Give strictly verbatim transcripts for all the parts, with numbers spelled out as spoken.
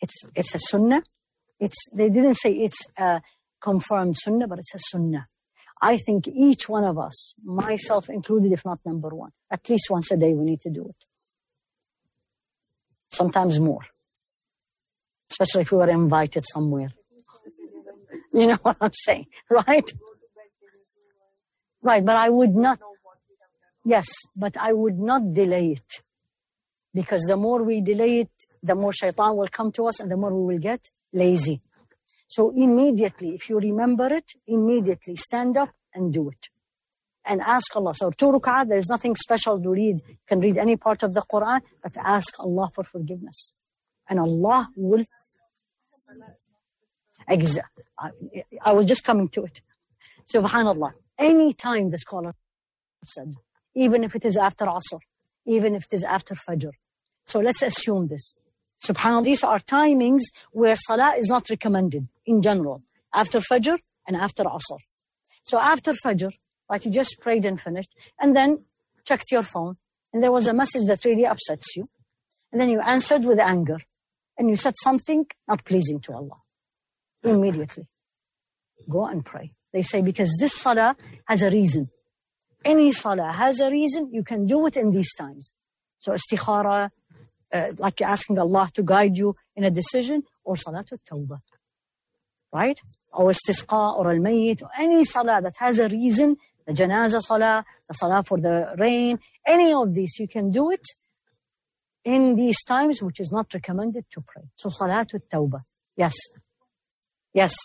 It's, it's a sunnah. It's, they didn't say it's a confirmed sunnah, but it's a sunnah. I think each one of us, myself included, if not number one, at least once a day we need to do it. Sometimes more. Especially if we were invited somewhere. You know what I'm saying, right? Right, but I would not, yes, but I would not delay it. Because the more we delay it, the more shaitan will come to us and the more we will get lazy. So immediately, if you remember it, immediately stand up and do it. And ask Allah. So two rak'ah, there is nothing special to read. You can read any part of the Quran, but ask Allah for forgiveness. And Allah will... Exactly. I, I was just coming to it. Subhanallah. Any time the scholar said, even if it is after Asr, even if it is after Fajr. So let's assume this. Subhanallah, these are timings where Salah is not recommended in general. After Fajr and after Asr. So after Fajr, right, you just prayed and finished, and then checked your phone, and there was a message that really upsets you. And then you answered with anger, and you said something not pleasing to Allah. Immediately, go and pray. They say because this Salah has a reason. Any Salah has a reason, you can do it in these times. So istikhara, uh, like you're asking Allah to guide you in a decision, or Salatul Tawbah, right? Or istisqa, or al-mayyit, or any Salah that has a reason, the Janazah Salah, the Salah for the rain, any of these, you can do it in these times, which is not recommended to pray. So Salatul Tawbah, yes. Yes.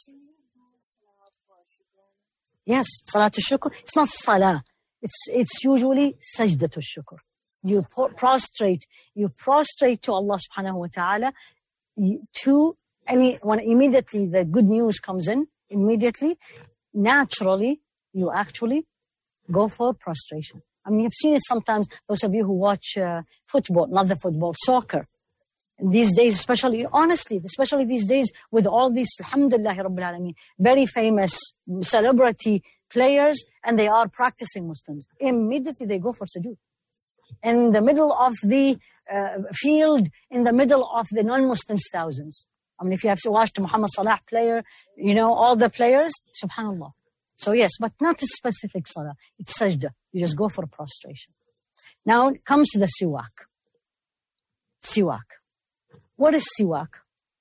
Yes, Salatul Shukr. It's not Salah. It's, it's usually Sajdatul Shukr. You prostrate, you prostrate to Allah subhanahu wa ta'ala to any, when immediately the good news comes in, immediately, naturally, you actually go for prostration. I mean, you've seen it sometimes, those of you who watch uh, football, not the football, soccer. These days, especially, honestly, especially these days with all these, alhamdulillah, Rabbil Alameen, very famous celebrity players, and they are practicing Muslims. Immediately they go for sujood. In the middle of the uh, field, in the middle of the non-Muslims thousands. I mean, if you have watched Muhammad Salah player, you know, all the players, subhanallah. So yes, but not a specific salah. It's sajda. You just go for prostration. Now it comes to the siwak. Siwak. What is siwak?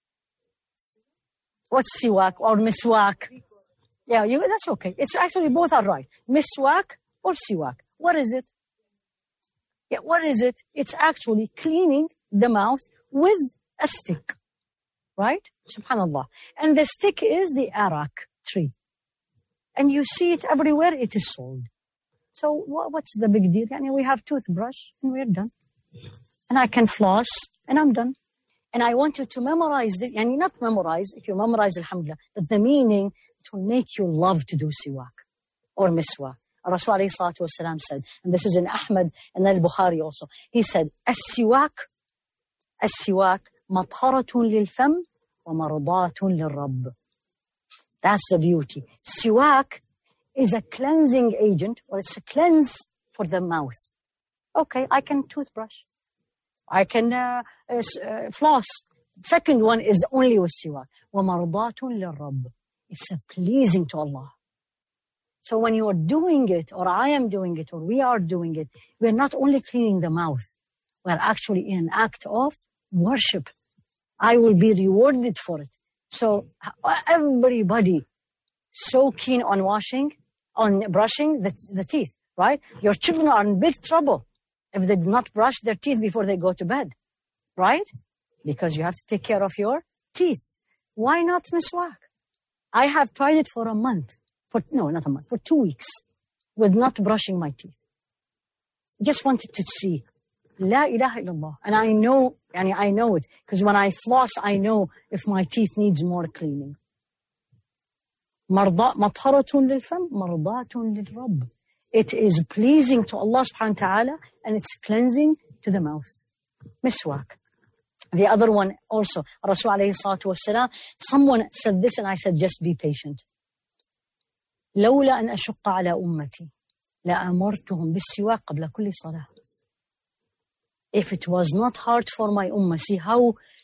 What's siwak or miswak? Yeah, you, that's okay. It's actually both are right. Miswak or siwak. What is it? Yeah, what is it? It's actually cleaning the mouth with a stick. Right? Subhanallah. And the stick is the arak tree. And you see it everywhere, it is sold. So what, what's the big deal? I mean, we have toothbrush and we're done. And I can floss and I'm done. And I want you to memorize this. I mean, not memorize, if you memorize, alhamdulillah, but the meaning, it will make you love to do siwak or miswak. Rasul alayhi salatu wasalam said, and this is in Ahmad and al-Bukhari also, he said, as-siwak, as-siwak, matharatun lil-fam wa mardatun lil-rabb. That's the beauty. Siwak is a cleansing agent, or it's a cleanse for the mouth. Okay, I can toothbrush. I can uh, uh, uh, floss. Second one is only with siwak. وَمَرْضَاتٌ لِلرَّبِّ. It's a pleasing to Allah. So when you are doing it, or I am doing it, or we are doing it, we're not only cleaning the mouth. We're actually in an act of worship. I will be rewarded for it. So everybody so keen on washing, on brushing the, the teeth, right? Your children are in big trouble if they do not brush their teeth before they go to bed, right? Because you have to take care of your teeth. Why not miswak? I have tried it for a month. For no, not a month, for two weeks with not brushing my teeth. Just wanted to see. La ilaha illallah. And I know, and I know it, because when I floss, I know if my teeth needs more cleaning. مَرْضَاتٌ لِلْفَمْ مَرْضَاتٌ لِلْرَبِّ. It is pleasing to Allah subhanahu wa ta'ala, and it's cleansing to the mouth. Miswak. The other one also, Rasul alayhi salatu wasalam, someone said this and I said, just be patient. لولا أن أشق على أمتي لأمرتهم بالسواك قبل كل صلاة. If it was not hard for my ummah, see how